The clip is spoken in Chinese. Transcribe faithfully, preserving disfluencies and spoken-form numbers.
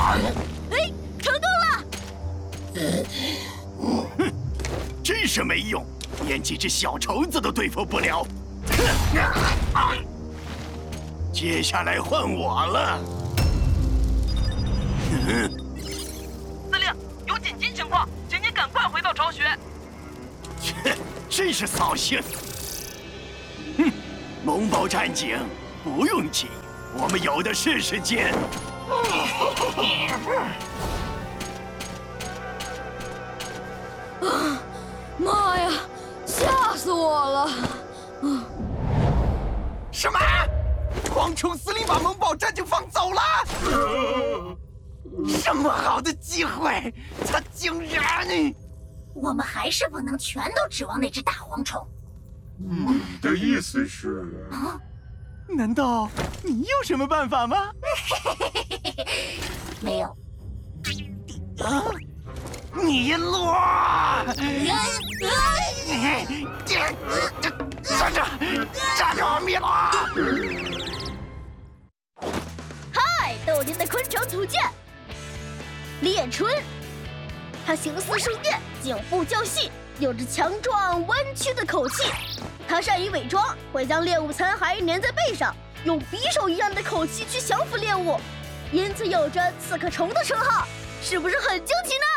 哎，成功了！ 哼，真是没用，连几只小虫子都对付不了。接下来换我了。 司令，有紧急情况，请您赶快回到巢穴。 切，真是扫兴。哼，萌宝战警，不用急，我们有的是时间。 啊！妈呀，吓死我了！啊！ 什么？蝗虫司令把萌宝战警放走了？这么好的机会，他竟然…… 我们还是不能全都指望那只大蝗虫。 你的意思是？ 啊？难道你有什么办法吗？ 没有。 啊！你落！站着，站着，米拉！ 嗨，斗灵的昆虫图鉴，李眼春，他形似树叶，颈部较细，有着强壮弯曲的口气。他善于伪装，会将猎物残骸粘在背上，用匕首一样的口气去降服猎物，因此有着刺客虫的称号，是不是很惊奇呢？